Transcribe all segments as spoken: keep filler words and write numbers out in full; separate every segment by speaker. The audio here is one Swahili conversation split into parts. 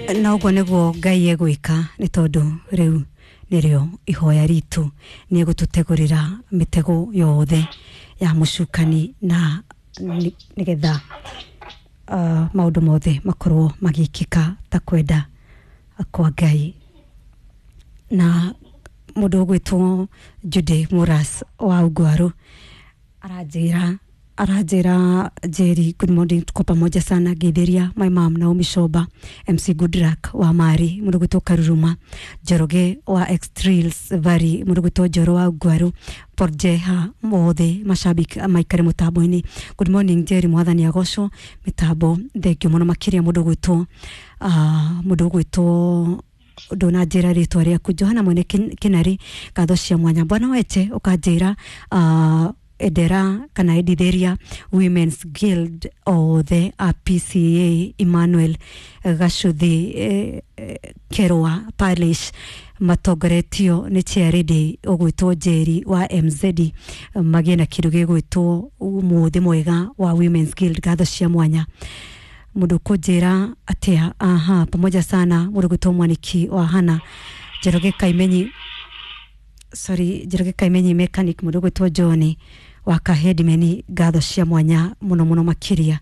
Speaker 1: na ugo neguo Ngai egwika ni tondu riu nirio ihoya ritu ni gututegurira mitego yothe ya mucukani na nigetha uh, maundu mothe makorwo magikika ta kwenda kwa Ngai. Na mundu gwitwo Judy Muras wa Ugwaru arajira arajira Jerry, good morning, tuko pamoja sana. Gideria, my mom Naomi Shoba, M C Goodluck wa Mari, mundu gwitwo Karuruma, Joroge wa Extrails Vari, mundu gwitwo Joro wa Ugwaru, Porjeha mothe mashabiki maikare mutambo-ini. Good morning Jerry, mwathani agocwo mitambo thengio muno makiria mundu gwitwo uh, mundu gwitwo Dona jira ritwa riaku Johana mwene Kinari katho cia mwanya bwana weche ukajira uh, Edera kana Editheria Women's Guild o the P C A Emmanuel Gashuthi eh, eh, Kerwa Parish matogoretio ni charity ogwitwo Jerry wa M Z magena kindu gigwitwo umuthi mwega wa Women's Guild katho cia mwanya mundu kujira atia aha pamoja sana mundu gwitwo mwaniki wa Hana Jeroge Kaimenyi sorry Jeroge Kaimenyi mechanic mundu gwitwo John wa Kahedimeni gatho cia mwanya muno muno makiria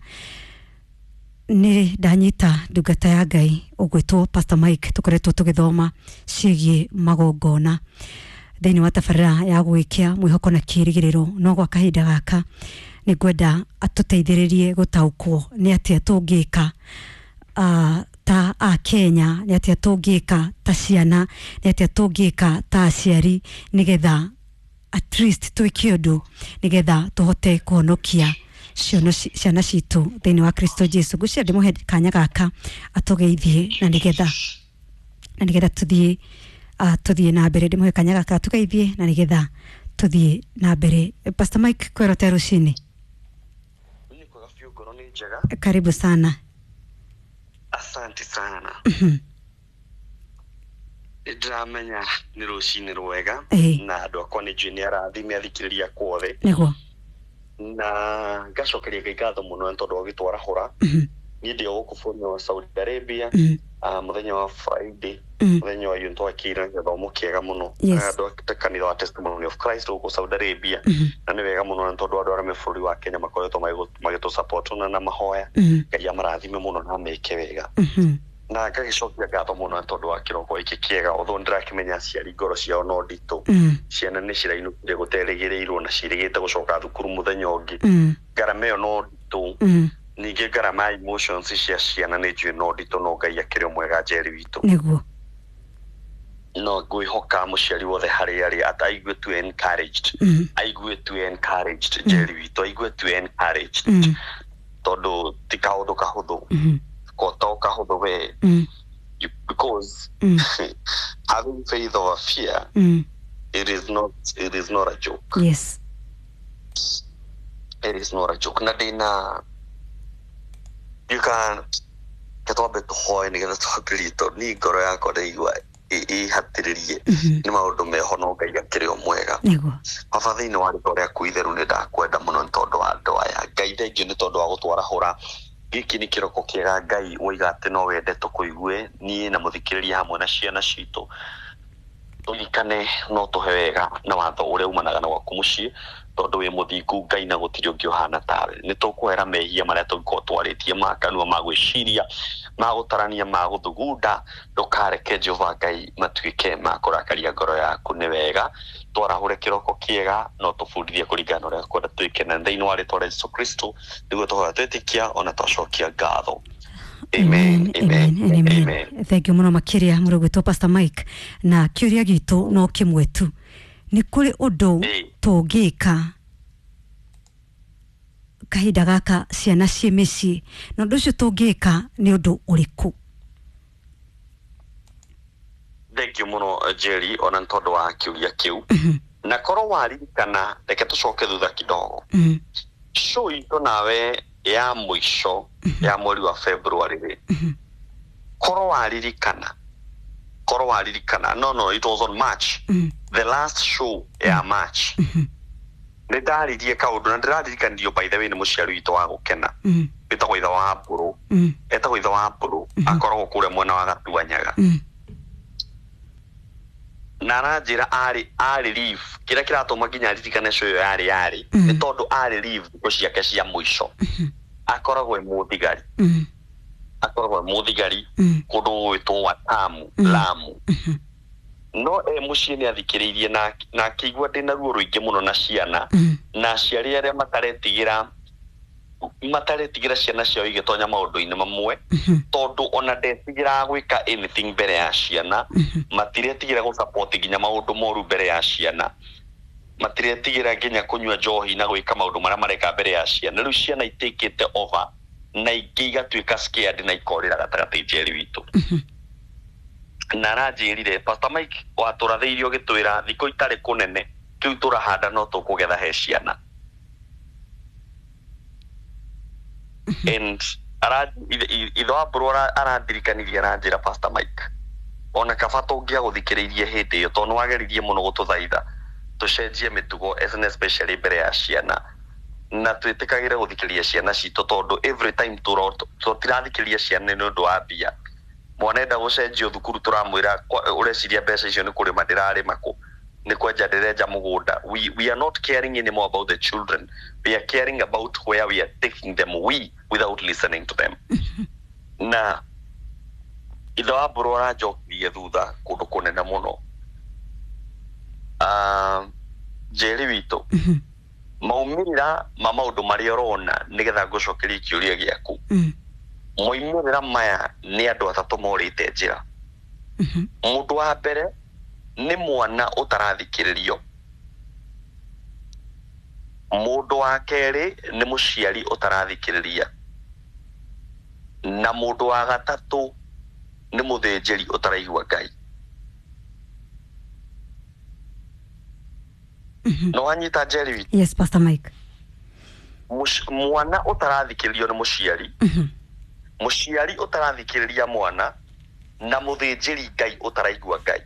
Speaker 1: ni danyita ndugata ya Ngai ogwitwo Pastor Mike tukoretwo tugithoma cigie magongona thini wa tabarira ya gwikia mwihoko na kirigiriro no gwa kahinda gaka ni gwenda atuteithiririe gutaukwo ni atia tungika uh, ta a Kenya, ni atia tungika ta ciana, ni atia tungika ta aciari nigetha at least twikiondu nigetha tuhote kuhonokia ciono ciana citu thini wa Kristo Jesu. Gucia ndimuhe kanya gaka atugeithie na nigetha na nigetha tuthie uh, tuthie na mbere ndimuhe kanya gaka tugeithie na nigetha tuthie na mbere. Pastor Mike kwerota rucini. Karibu sana.
Speaker 2: Asante sana. Ndramenya ni rucini rwega na andu akwa ni junior arathime athikiriria kwothe.
Speaker 1: Nego.
Speaker 2: Na gacokeria ngatho muno ntondu ogitwara hora. Ni ndi ogukufurwa wa Saudi Arabia a muthenya wa Friday. Muthenya wa yunto akira githomo kiega muno. Andu akanitha wa Testimony of Christ oku Saudi Arabia. Na ni wega muno ntondu andu arame bũrũri wa Kenya makoretwo magito support na na mahoya. Ngai amarathime muno na meke wega. Na ngagicokia ngatho muno ntondu wa kiroko iki kiega otho ndirakimenya ciari ngoro ciao no ndito ciana ni cirainukire guteregereirwo na cirigite gucoka thukuru muthenya ungi ngarama yo no ndito ninge ngarama emotions cia ciana ni njui no ndito no Ngai akire mwega Jerry witu
Speaker 1: niguo
Speaker 2: no ngwihoka muciari wothe hari ari ataigue to encouraged aigue to encouraged Jerry witu aigue to encouraged todo tikaundu kahuthu koto kahuthu we you, because mm. having faith over fear mm. it is not it is not a joke.
Speaker 1: Yes,
Speaker 2: it is not a joke. Nadina you can get a bit high and get a chocolate ni ngoro yako ndeigua i hatiririe ni maundu mehono Ngai akiri omwega afathini wa rito ria kuitheru ni ndakwenda muno ntondu wa andu aya Ngai thengio ni tondu wa gutwara hora giki ni kiroko kiega Ngai oiga ati no wende tukuigue ni na muthikiriria hamwe na ciana citu tulikane no tuhe wega na watho uria umanaga na gwaku mucii tondu wi muthingu Ngai na gutiri ungi uhana tawe ni tukwera mehia maria tungiko twaritie makanua magwiciria magutarania maguthugunda ndukareke Jehova Ngai matuike makurakaria ngoro yaku ni wega twarahure kiroko kiega no tufundithie kuringana uria kwenda tuike na thiini wa ritwa ria Yesu Kristo niguo tuhoya twitikia ona twacokia ngatho. Amen, amen, amen, amen.
Speaker 1: Thank you muno makiria mundu gwitwo Pastor Mike na kiuria gitu no kimwe tu ni kuri undu tungika kahinda gaka ciana cie micii na undu ucio tungika ni undu uriku?
Speaker 2: Thank you muno Jerry ona ntondu wa kiuria kiu na koro waririkana reke tucoke thutha kidogo show ito nawe ya mwisho ya mweri wa February ri koro waririkana koro waririkana no no it was on March the last show ya March ni ndaririe kaundu na ndiraririkanirio by the way ni muciari wito wa gukena etagwo itha wa Apuru
Speaker 1: mm
Speaker 2: etagwo itha wa Apuru akoragwo kure mwena wa Gatuanyaga
Speaker 1: mm
Speaker 2: na aranjira ari ari leave kira kiratuma nginya ririkane cio yo yari yari ni tondu ari leave ko ciake cia muico akoragwo muthigari akoragwo muthigari kundu witwo wa Tamu Lamu no e mucii ni athikiriirie na na kigwa ndina ruo ruingi muno na ciana na aciari aria mataretigira mataretigira ciana ciao igitonya maundu-ini mamwe tondu ona ndetigira gwika anything mbere ya ciana matiretigira gu support nginya maundu moru mbere ya ciana matiretigira nginya kunywa njohi na gwika maundu maria mareka mbere ya ciana riu ciana itikite over na ingi igatuika scared na ikorira gatagati njeri witu na ranjirire Pastor Mike waturatheirio gitwira thiko itari kunene kiu turahanda no tukugetha he ciana and ara itho wa brora arandirikanirie ranjira Pastor Mike ona kabato ngia guthikiririe hindi yo tonu wageririe muno gututhaitha tucenjie mitugo especially mbere ya ciana na twitikagira guthikiriria ciana citu tondu every time turoto tutirathikiriria ciana ni undu wa bia mwana enda gucenjio thukuru turamwira ureciria mbeca icio ni kurima ndirarima ku ni kwenja ndirenja mugunda we we are not caring anymore about the children we are caring about where we are taking them we without listening to them na itho wa brora njokirie thutha kundu kunene muno ah jeri witu maumirira ma maundu mari orona nigetha ngucokeria kiuria giaku moimirira maya ni andu atatu morite njira mundu wa mbere ni mwana utarathikiririo mundu wa keri ni muciari utarathikiriria na mundu wa gatatu ni muthinjiri utaraigua Ngai no anyita Jerry.
Speaker 1: Yes, Pastor Mike.
Speaker 2: Mush, mwana utarathikiririo ni muciari muciari utarathikiriria mwana na muthinjiri Ngai utaraigua Ngai.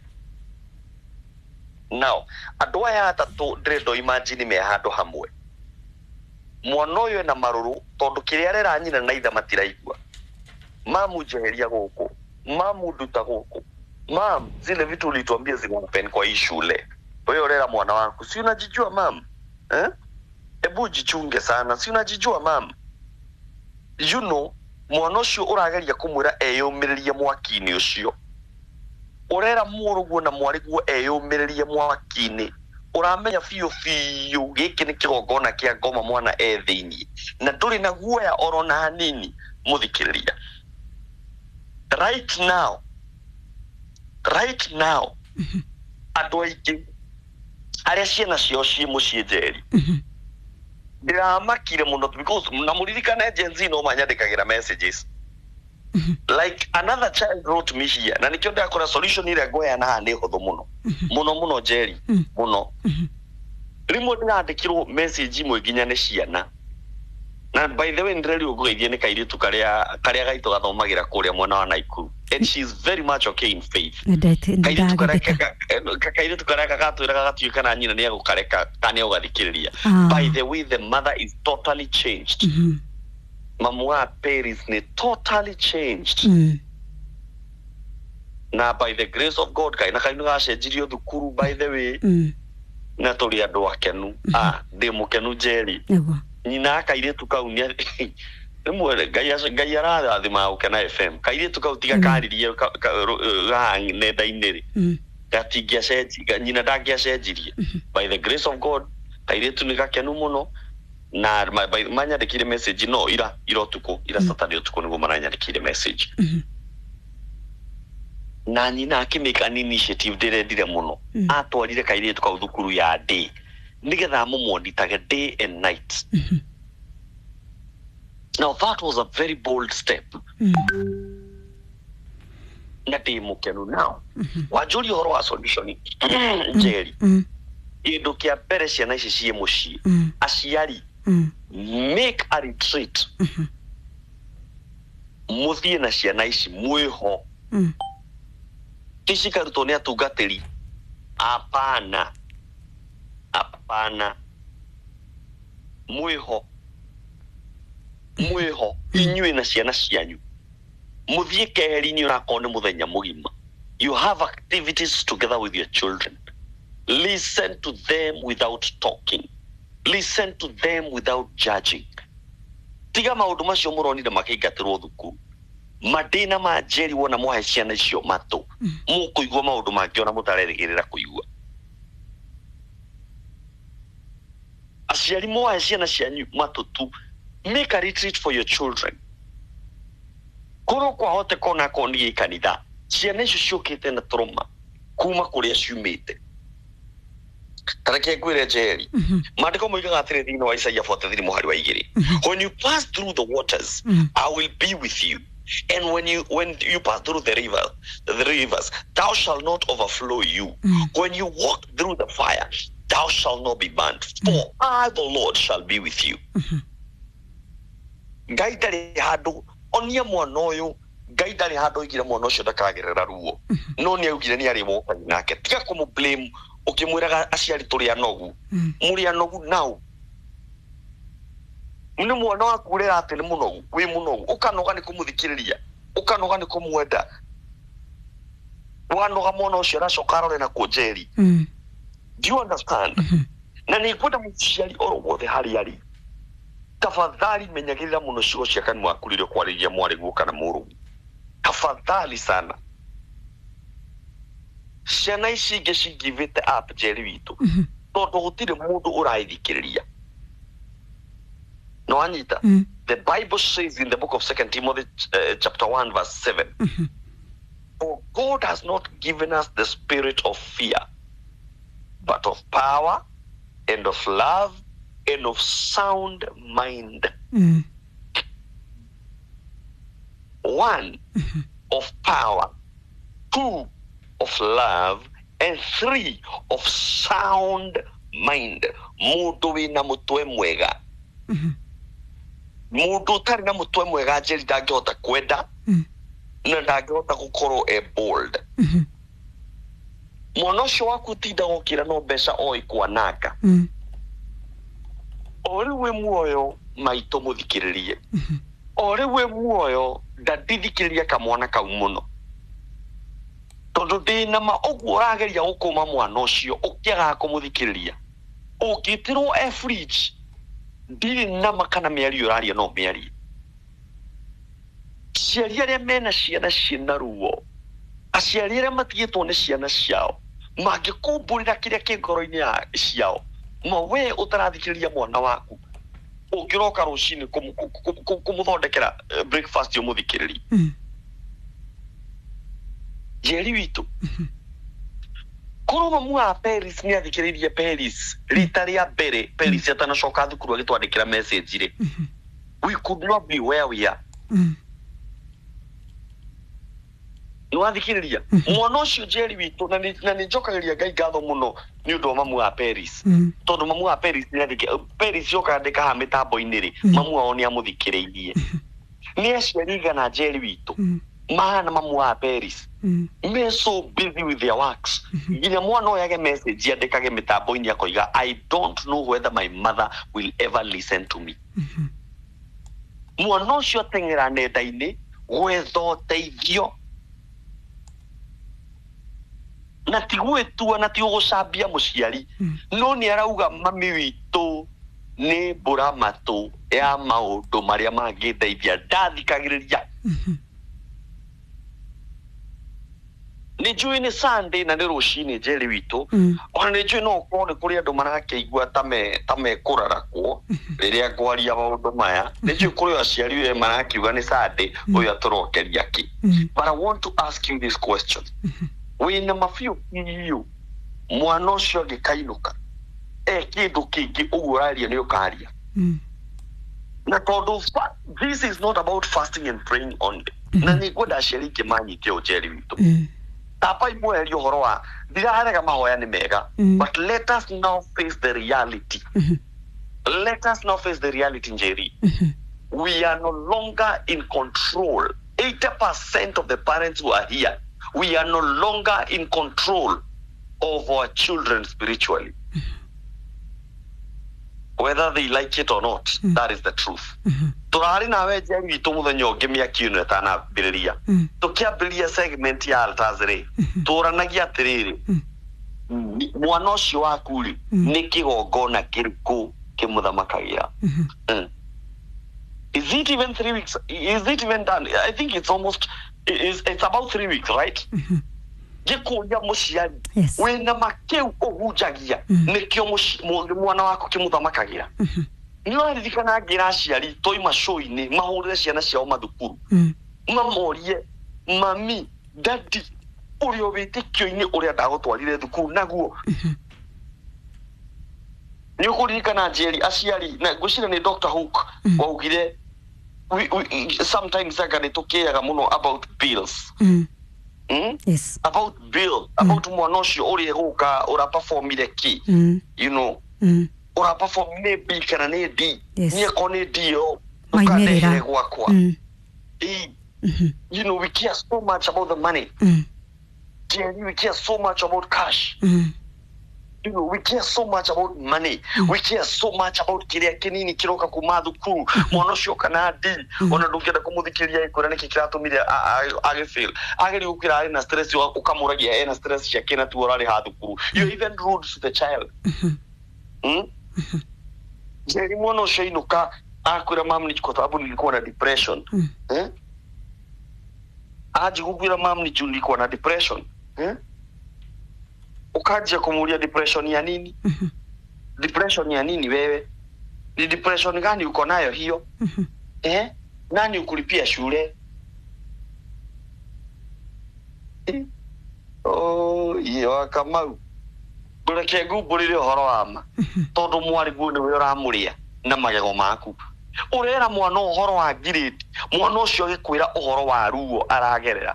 Speaker 2: Now andu aya atatu ndendo imagine me handu hamwe mwana uyu na maruru tondu kiria rera nyina na itha matiraigua mamu jeheria guku mamu nduta guku mam zile vitu ulituambia zinapen kwa hii shule wewe rera mwana wako si unajijua mam eh ebu jichunge sana si unajijua mam you know mwana ucio urageria kumwira eyumiririe mwaki-ini ucio urera muruguo na mwariguo eyumiririe mwaki-ini uramenya fiyo fiyo giki ni kigongona kia ngoma mwana e thiini na nduri na guoya orona hanini muthikiriria right now right now andu aingi aria ciana cio ci mucii Njeri ndiramakire muno because na muririkane Gen Z no manyandikagira messages like another child wrote me here na nikyo ndakora solution ile ngoya na hande hotho muno muno muno Njeri muno rimwe ndandikirwo message imwe nginya ne ciana na by the way ndreli ugugeithie ni kairitu karia karia gaito gathomagira kuria mwana wa Naikuru and she is very much okay in faith kairitu karia kairitu karia gagatwira gagatuika na nyina ni agukareka kane ugathikiriria by the way the mother is totally changed mm-hmm. Mamu wa Paris ni totally changed mm. Na by the grace of God kaina kainu gacenjirio thukuru by the way mm. Na tuli andu akenu mm-hmm. Ah ndi mukenu Njeri ego nyina akairitu kau ni rimwe Ngai Ngai arathima ukena F M kairitu kau tiga karirie ga nenda-ini ri gatingia cenji nyina ndangia cenjirie by the grace of God kairitu ni gakenu muno na manyandikire message no ira ira tuko ira Saturday utuko nigo maranyandikire message na nyina akimeka initiative dire dire muno atwarire kairitu kau thukuru ya day nigetha mumonitage day and night. Mm-hmm. Now that was a very bold step. Mm-hmm. Nati mukenu now. Mm-hmm. Wajuli horo wa solution Njeri. Mm-hmm. Indo kia pere ciana ici cie mucii. Mm-hmm. Aciari. Mm-hmm. Make a retreat. Mm-hmm. Muthie na ciana ici mwiho. Mm-hmm. Tishikaruto ni atungatiri. Apana. Apana mwiho mweho inyue na ciana cianyu muthie keheri-inĩ ũrakorwo nĩ mũthenya mũgima. You have activities together with your children. Listen to them without talking. Listen to them without judging. Tiga maũndũ macio mũronire makĩingatĩrwo thukuru. Madina ma Jerry wona mwahe ciana icio matũ. Mũkũigua maũndũ mangĩ ona mũtarerĩgĩrĩra kũigua. Aciari mwahe ciana cianyu matũ tu. Make a retreat for your children. Koro kwa hote kona koni ikanitha. Ciana icio ciũkĩte na trauma kuma kũrĩa ciumĩte. Tareke ngwĩre Jerry. Maandĩko moigaga atĩrĩ thĩinĩ wa Isaia forty-three mũhari wa igĩrĩ. When you pass through the waters, I will be with you. And when you when you pass through the river, the rivers, thou shalt not overflow you. When you walk through the fire, thou shalt not be burned. For I, the Lord, shall be with you. Ngai ndarĩ handũ onia mwana ũyũ Ngai ndarĩ handũ oigire mwana ũcio ndakagerera ruo. No nĩ augire nĩ arĩ woka nake. Tiga kũmũ blame ukimwiraga aciari tũrĩ anogu. Mũrĩ anogu nao. Nĩ mwana waku ũrĩa atĩ nĩ mũnogu, wĩ mũnogu. Ũkanoga nĩ kũmũthikĩrĩria. Ũkanoga nĩ kũmwenda. Wanoga mwana ũcio aracoka arore na kũnjeri. Do you understand? Na nĩ ngwenda mũciari o wothe harĩ arĩ. Tafadhali menyagĩrĩra mũno ciugo cia kanua waku rĩrĩa kwarĩria mwarĩguo kana mũrũgu. Tafadhali sana. Ciana ici ingĩ cingivĩte up Jerry witũ. Tondũ gũtirĩ mũndũ ũraithikĩrĩria. No Anita, the Bible says in the book of Second Timothy uh, chapter one verse seven. For God has not given us the spirit of fear, but of power and of love and of sound mind. Mm. One, mm-hmm. of power. Two, of love. And three, of sound mind. Mũndũ wĩna mũtwe mwega. Mũndũ ũtarĩ na mũtwe mwega Jerry ndangĩhota kwenda. Na ndangĩhota gũkorwo e bold. Mwana ũcio waku tinda gũkĩra no mbeca oĩ kwananga. O rĩu wĩ muoyo maitũ mũthikĩrĩrie. O rĩu wĩ muoyo ndandithikĩrĩria kamwana kau mũno. Tondũ ndĩna ma ũguo ũrageria gũkũma mwana ũcio ũkĩaga kũmũthikĩrĩria. Ũngĩtĩrwo e fridge ndirĩ na makana mĩario ũraria no mĩarie. Aciari arĩa mena ciana ciĩna ruo, aciari arĩa matigĩtwo nĩ ciana ciao, mangĩkũmbũrĩra kĩrĩa kĩ ngoro-inĩ ciao, ma we ũtarathikĩrĩria mwana waku, ũngĩroka rũcinĩ kũmũthondekera breakfast ũmũthikĩrĩrie. Jerry witũ. Korwo mamu wa Paris nĩ athikĩrĩirie Paris rita rĩa mbere, Paris atanacoka thukuru agĩtwandĩkĩra message rĩ, we could not be where we are. Nĩwathikĩrĩria mwana ũcio Jerry witũ, na nĩ njokagĩria Ngai ngatho mũno nĩ ũndũ wa mamu wa Paris. Tondũ mamu wa Paris nĩ athikĩrĩirie Paris yoka andĩka ha mĩtambo-inĩ rĩ, mamu wao nĩ amũthikĩrĩirie. Nĩ aciari igana Jerry witũ mahana mamu wa Paris. Me so busy with their works. Nginya mwana ũyũ age message andĩkage mĩtambo-inĩ akoiga, I don't know whether my mother will ever listen to me. Mwana ũcio ateng'era nenda-inĩ gwetha ũteithio. Na ti gwĩtua na ti gũcambia mũciari. No nĩ arauga mami witũ nĩ mbũra matũ ya maũndũ marĩa mangĩndeithia ndathikagĩrĩria. Nĩ njũĩ nĩ Sunday na nĩ rũcinĩ Jerry witũ. Ona nĩ njũĩ no ũkorwo nĩ kũrĩ andũ marakĩigua ta mekũrarakwo rĩrĩa ngwaria maũndũ maya. Nĩ njũĩ kũrĩ aciari we marakiuga nĩ Sunday ũyũ atũrokeria kĩ. But I want to ask you this question. Wĩna mabiũ biũ mwana ũcio angĩkainũka e kĩndũ kĩngĩ ũguo ũraria nĩ ũkaria. Na tondũ this is not about fasting and praying only. Na nĩ ngwenda aciari ingĩ manyite o Jerry witũ. Tapa imweheria ũhoro wa ndirarega mahoya nĩ mega, but let us now face the reality. Let us now face the reality, Jerry. We are no longer in control. eighty percent of the parents who are here, we are no longer in control of our children spiritually. Whether they like it or not, that is the truth. turari nawe Jerry witu muthenya ungi miaki ino itanambiriria tukiambiriria segment ya altazire turanagia atiriri mwana ucio waku ri ni kigongona kiriku kimuthamakagira. Is it even three weeks? Is it even done? I think it's almost, it's, it's about three weeks, right? Gikuria muciari wina makeu uhujagia nikio mwana wako kimuthamakagira. Nĩwaririkana ngira aciari toima show-inĩ mahũrĩre ciana ciao mathukuru mamorie mami daddy ũrĩa wĩtĩkio-inĩ ũrĩa ndagũtwarire thukuru naguo. Nĩũkũririkana Jerry aciari na ngwĩciria nĩ Doctor Hook waugire sometimes aga nĩtũkĩaga mũno about bills. Mm?
Speaker 1: Yes.
Speaker 2: About bill, about mwana ũcio ũrĩa gũka ũra performire ki, you know. Ora perform ne B kana ne D ni ko ne D o
Speaker 1: mainerera
Speaker 2: gwakwa. E you know, we care so much about the money. Jerry, we care so much about cash. You know, we care so much about money. We care so much about kiria kinini kiroka kuma thukuru mwana ucio kana D ona ndungenda kumuthikiria ikora niki kiratumire age feel age gukira ari na stress ukamuragia ena stress cia kina tu orari ha thukuru. You even rude to the child. Mm? Jerry mwana ucio inuka akwira mam ni kwa sababu nilikuwa na depression. Eh? Aje kukwira mam ni nilikuwa na depression. Eh? Ukaja kumulia depression ya nini? Depression ya nini wewe? Ni depression gani uko nayo hiyo? Eh? Nani ukulipia shule? Eh? Oh, iyo Kamau. Bureke gubulire horo ama. Todo mwari gune we ramuria na magego maku. Urera mwana uhoro wa grade. Mwana ucio gikwira uhoro wa ruo aragerera.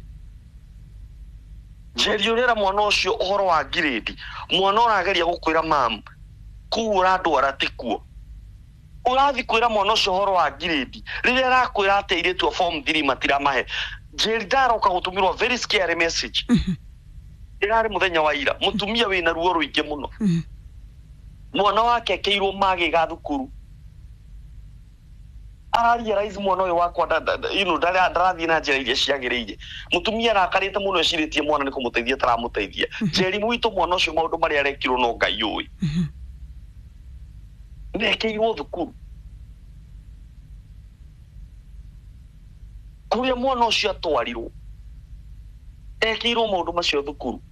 Speaker 2: Jerry urera mwana ucio uhoro wa grade. Mwana urageria gukwira mam. Kuura ndwara tikuo. Urathi kwira mwana ucio uhoro wa grade. Rire arakwira ateire tu form three matira mahe. Jerry daroka gutumirwa very scary message. Irari muthenya wa ira mutumia wina ruo ruinge muno mwana wake keirwo magi ga thukuru arari rais mwana uyu wakwa you know ndari ndarathi na njira iria ciagiriire mutumia arakarite muno eciritie mwana ni kumuteithia taramuteithia Jerry mwitu mwana ucio maundu mari arekirwo no Ngai uyu nekeirwo thukuru kuria mwana ucio atwarirwo ekirwo maundu macio thukuru.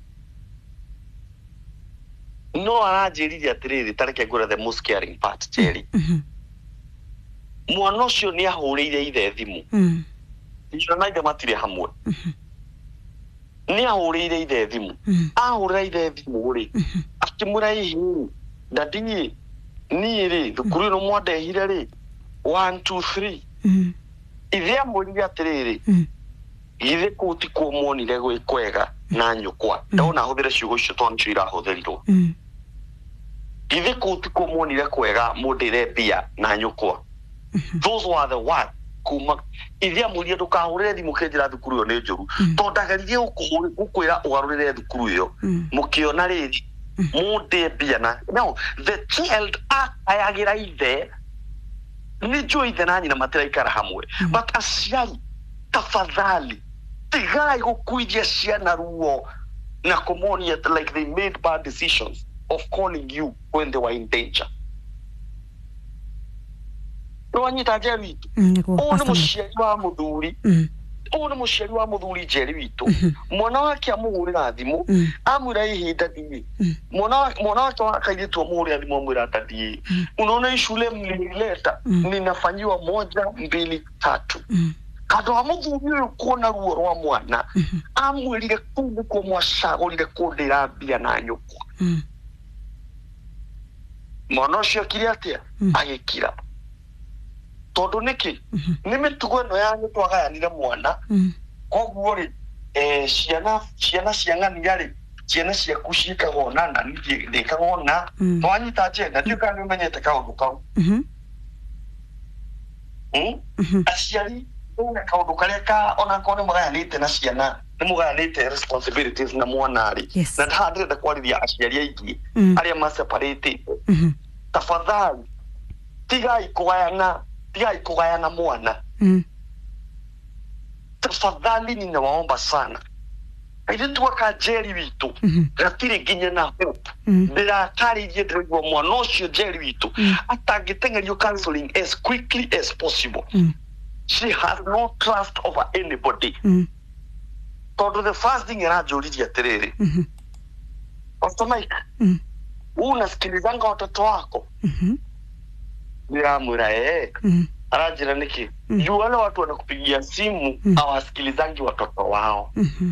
Speaker 2: No arajiriria atiriri tareke ngura the most caring part Jerry. Mwana ucio ni ahurire ithe thimu. Icio na ithe matire hamwe. Ni ahurire ithe thimu. Ahurira ithe thimu ri. Akimura ihi ndadinyi ni ri thukuru no mwandehire ri one two three. Ithe amurire atiriri. Ithe kuti kumonire gwikwega na nyukwa ndona huthire ciugo icio tondu irahuthirirwo ithe kuti kumonire kwega mundire bia na nyukwa. Those were the words kuma ithe amurie ndukahurire thimu kinjira thukuru yo ni njuru tondagaririe gukwira ugarurire thukuru yo mukiona riri munde bia na. Now the child ayagira ithe ni njui ithe na nyina matiraikara hamwe but aciari tafadhali tigai gukuithia ciana ruo na kumonia like they made bad decisions of calling you when they were in danger. Rwanyita Jerry witu ona muciari wa muthuri ona muciari wa muthuri Jerry witu mwana wake amuhurira thimu amwira ihinda thini mwana mwana wake akaitwo muhurira thimu amwira tadie unaona shule mlileta ninafanyiwa moja mbili tatu. Kado amuthuri kuona ruo rwa mwana amwirire kundu ko mwacagurire kundira bia na nyukwa. Mwana ucio kiri atia agikira tondu niki ni mitugo no yanyu twagayanire mwana koguo ri eh ciana ciana ciang'ania ri ciana ciaku ciikagwo na na ndikagwo na twanyita njenda ndiuka ni menyete kaundu kau. Aciari una kaundu karia ka ona kone mugayanite na ciana ni mugayanite responsibilities na mwana ri na ndarenda kwarithia aciari aingi aria ma separate. Tafadhali tigai kugayana tigai kugayana mwana
Speaker 1: mm
Speaker 2: tafadhali ninawaomba sana aidetu wakajeri witu gatire ginya na hope ndira tarije ndregwa mwana ucio jeri witu atangitengerio counseling as quickly as possible. She has no trust over anybody. Todo the first thing anajuridia terere Pastor Mike unasikilizanga watoto wako niramura eh arajira niki juu wale watu wanakupigia simu hawasikilizangi watoto wao.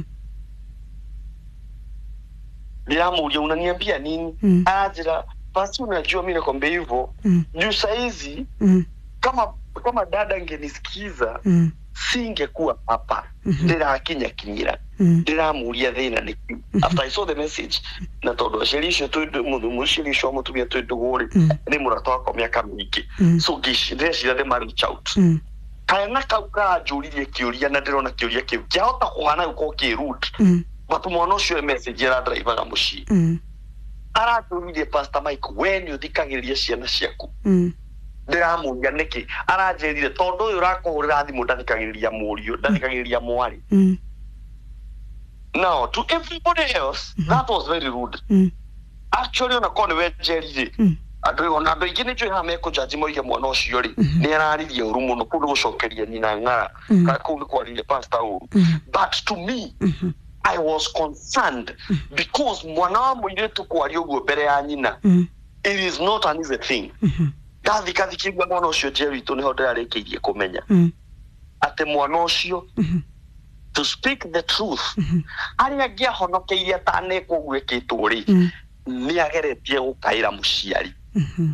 Speaker 2: Niamulia unaniambia nini? Mm. Ajira basi unajua mimi nakwambia hivyo. Mm. Juu saizi mm. kama kama dada angenisikiza mm. singekuwa hapa. Ndira akinya kinyira. Ndira mulia thina niki. Mm. After I saw the message na todo shelisho tu mundu mushilisho mutumia tu dogori ni muratoa kwa miaka mingi. Mm. So gishi ndeshira de reach out. Mm. Kaya nakauka juririe kiuria na ndirona kiuria kiu. Jahota kuhana uko kirude. Mm. But mwana ucio message ya driver ga muci mm araturire Pastor Mike when you thikagiria ciana ciaku mm ndiramuria niki aranjerire tondu uyu rakuhurira thimu ndathikagiria murio ndathikagiria mwari mm now to everybody else mm. that was very rude mm actually ona kone we jerire mm andu ona andu ingi nijo ha meko jaji moige mwana ucio ri ni araririe uru muno kundu gucokeria ni na ngara ka kundu kwaririe pastor uru but to me mm-hmm. I was concerned mm. because mwana wa muiretu kwari uguo mbere ya nyina mm. it is not an easy thing mm-hmm. dathi kathi kigwa mwana ucio jeri to niho ndararekirie kumenya mm. ate mwana ucio mm-hmm. to speak the truth mm-hmm. ari agia honokeirie atane kugwekitwo ri mm. ni ageretie gukaira muciari mm-hmm.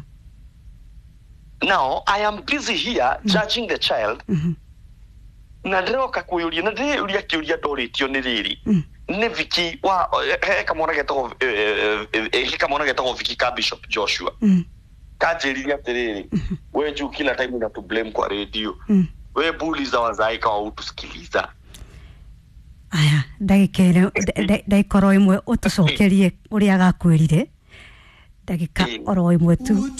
Speaker 2: now I am busy here mm. judging the child mm-hmm. na nderoka kuyuria na ndiuria kiuria ndoritio ni riri ni Viki wa he kamona geto he kamona geto Viki ka Bishop Joshua kajeriria terere we juu kila time na to blame kwa radio we bullies za wazaika wa utusikiliza
Speaker 1: aya ndagikere ndaikoro imwe utucokerie uria gakwirire ndagika oro imwe tu